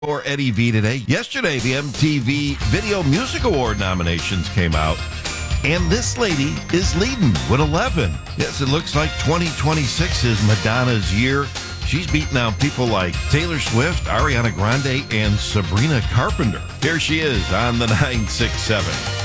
For Eddie V today. Yesterday, the MTV Video Music Award nominations came out, and this lady is leading with 11. Yes, it looks like 2026 is Madonna's year. She's beating out people like Taylor Swift, Ariana Grande, and Sabrina Carpenter. Here she is on the 967.